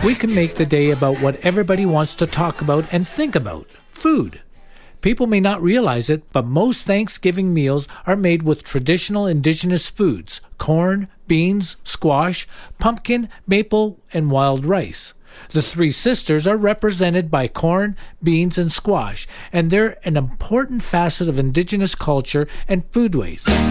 we can make the day about what everybody wants to talk about and think about: food. People may not realize it, but most Thanksgiving meals are made with traditional indigenous foods: corn, beans, squash, pumpkin, maple, and wild rice. The three sisters are represented by corn, beans, and squash, and they're an important facet of indigenous culture and foodways.